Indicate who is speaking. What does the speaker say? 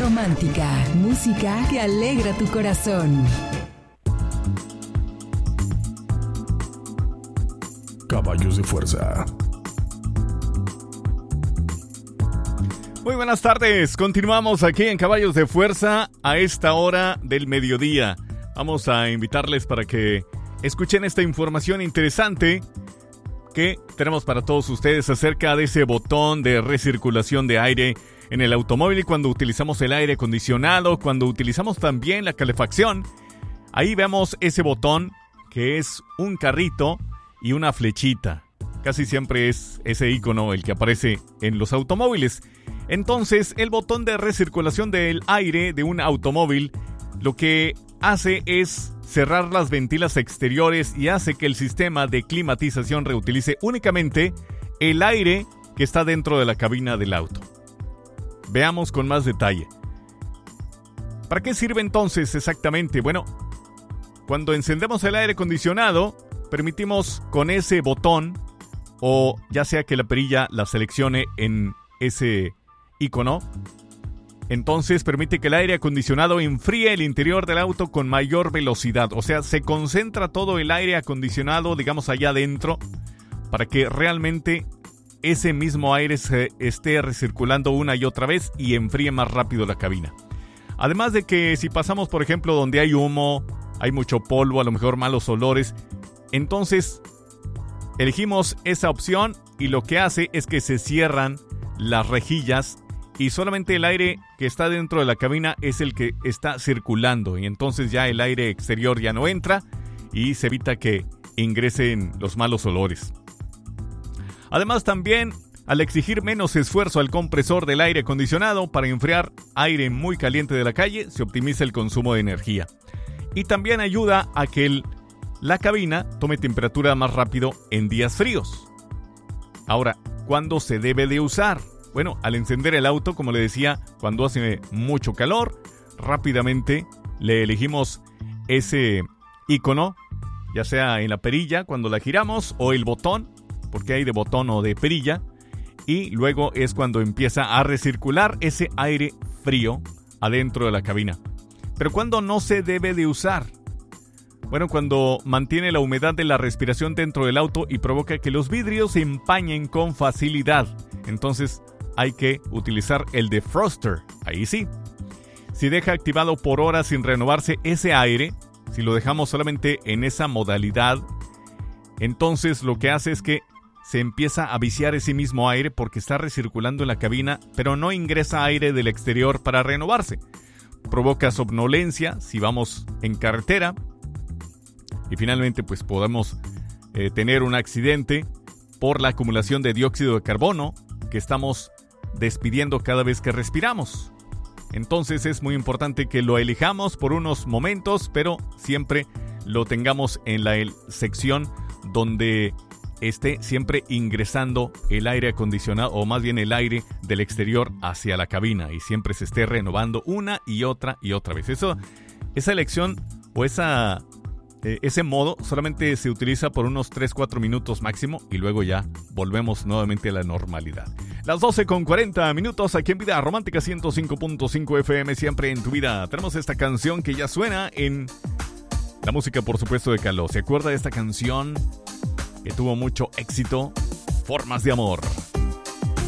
Speaker 1: romántica, música que alegra tu corazón.
Speaker 2: Caballos de Fuerza.
Speaker 3: Muy buenas tardes, continuamos aquí en Caballos de Fuerza a esta hora del mediodía. Vamos a invitarles para que escuchen esta información interesante que tenemos para todos ustedes acerca de ese botón de recirculación de aire en el automóvil y cuando utilizamos el aire acondicionado, cuando utilizamos también la calefacción. Ahí vemos ese botón que es un carrito y una flechita. Casi siempre es ese icono el que aparece en los automóviles. Entonces, el botón de recirculación del aire de un automóvil lo que hace es cerrar las ventilas exteriores y hace que el sistema de climatización reutilice únicamente el aire que está dentro de la cabina del auto. Veamos con más detalle. ¿Para qué sirve entonces exactamente? Bueno, cuando encendemos el aire acondicionado, permitimos con ese botón, o ya sea que la perilla la seleccione en ese icono, entonces permite que el aire acondicionado enfríe el interior del auto con mayor velocidad. O sea, se concentra todo el aire acondicionado, digamos, allá adentro, para que realmente ese mismo aire se esté recirculando una y otra vez y enfríe más rápido la cabina. Además de que si pasamos, por ejemplo, donde hay humo, hay mucho polvo, a lo mejor malos olores, entonces elegimos esa opción y lo que hace es que se cierran las rejillas y solamente el aire que está dentro de la cabina es el que está circulando y entonces ya el aire exterior ya no entra y se evita que ingresen los malos olores. Además también, al exigir menos esfuerzo al compresor del aire acondicionado para enfriar aire muy caliente de la calle, se optimiza el consumo de energía. Y también ayuda a que la cabina tome temperatura más rápido en días fríos. Ahora, ¿cuándo se debe de usar? Bueno, al encender el auto, como le decía, cuando hace mucho calor, rápidamente le elegimos ese icono, ya sea en la perilla cuando la giramos o el botón, porque hay de botón o de perilla, y luego es cuando empieza a recircular ese aire frío adentro de la cabina. Pero ¿cuándo no se debe de usar? Bueno, cuando mantiene la humedad de la respiración dentro del auto y provoca que los vidrios se empañen con facilidad. Entonces hay que utilizar el defroster, ahí sí. Si deja activado por horas sin renovarse ese aire, si lo dejamos solamente en esa modalidad, entonces lo que hace es que se empieza a viciar ese mismo aire porque está recirculando en la cabina, pero no ingresa aire del exterior para renovarse. Provoca somnolencia si vamos en carretera y finalmente pues podemos tener un accidente por la acumulación de dióxido de carbono que estamos despidiendo cada vez que respiramos. Entonces es muy importante que lo elijamos por unos momentos, pero siempre lo tengamos en la sección donde esté siempre ingresando el aire acondicionado, o más bien el aire del exterior hacia la cabina, y siempre se esté renovando una y otra vez. Esa elección o ese modo solamente se utiliza por unos 3-4 minutos máximo y luego ya volvemos nuevamente a la normalidad. Las 12:40 aquí en Vida Romántica 105.5 FM, siempre en tu vida. Tenemos esta canción que ya suena en la música, por supuesto, de Caló. ¿Se acuerda de esta canción que tuvo mucho éxito? Formas de amor.